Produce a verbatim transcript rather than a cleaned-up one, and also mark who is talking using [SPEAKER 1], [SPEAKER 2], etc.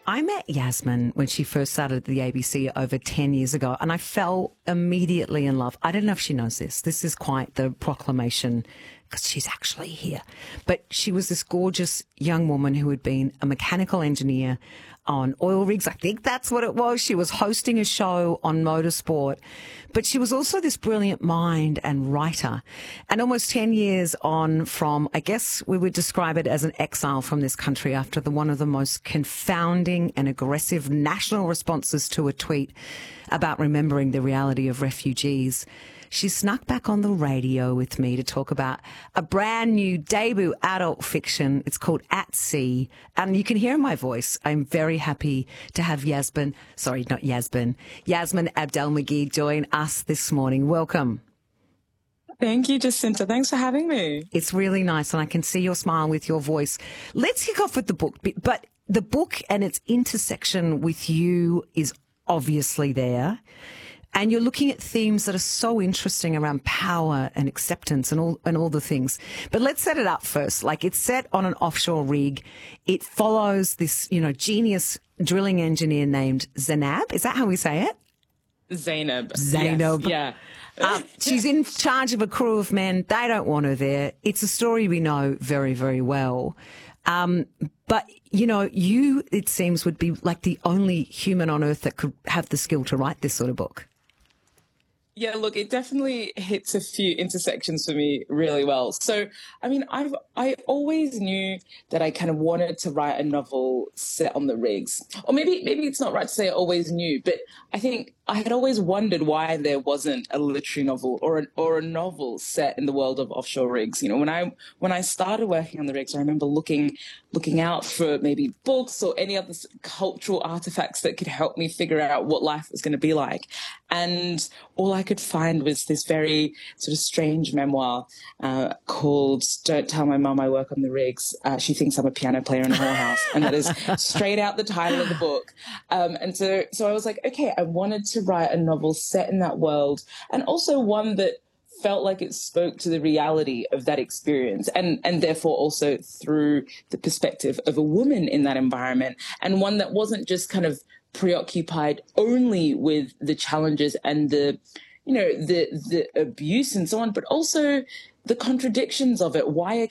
[SPEAKER 1] I met Yasmin when she first started at the A B C over ten years ago, and I fell immediately in love. I don't know if she knows this. This is quite the proclamation because she's actually here. But she was this gorgeous young woman who had been a mechanical engineer on oil rigs. I think that's what it was. She was hosting a show on motorsport, but she was also this brilliant mind and writer. And almost ten years on from, I guess we would describe it as an exile from this country after the one of the most confounding and aggressive national responses to a tweet about remembering the reality of refugees. She snuck back on the radio with me to talk about a brand new debut adult fiction. It's called At Sea. And you can hear in my voice, I'm very happy to have Yasmin, sorry, not Yasmin, Yasmin Abdel-Magid join us this morning. Welcome.
[SPEAKER 2] Thank you, Jacinta. Thanks for having me.
[SPEAKER 1] It's really nice, and I can see your smile with your voice. Let's kick off with the book. But the book and its intersection with you is obviously there. And you're looking at themes that are so interesting around power and acceptance and all and all the things. But let's set it up first. Like, it's set on an offshore rig. It follows this, you know, genius drilling engineer named Zainab. Is that how we say it?
[SPEAKER 2] Zainab.
[SPEAKER 1] Zainab.
[SPEAKER 2] Yes. Yeah.
[SPEAKER 1] Um, she's in charge of a crew of men. They don't want her there. It's a story we know very, very well. Um, but, you know, you, it seems, would be like the only human on earth that could have the skill to write this sort of book.
[SPEAKER 2] Yeah, look, it definitely hits a few intersections for me really well. So, I mean, I've I always knew that I kind of wanted to write a novel set on the rigs. Or maybe maybe it's not right to say I always knew, but I think I had always wondered why there wasn't a literary novel or an, or a novel set in the world of offshore rigs. You know, when I when I started working on the rigs, I remember looking looking out for maybe books or any other cultural artifacts that could help me figure out what life was going to be like. And all I could find was this very sort of strange memoir uh, called Don't Tell My Mum I Work on the Rigs. Uh, she thinks I'm a piano player in a whorehouse. And that is straight out the title of the book. Um, and so, so I was like, okay, I wanted to write a novel set in that world, and also one that felt like it spoke to the reality of that experience, and, and therefore also through the perspective of a woman in that environment, and one that wasn't just kind of preoccupied only with the challenges and the, you know, the the abuse and so on, but also the contradictions of it. Why are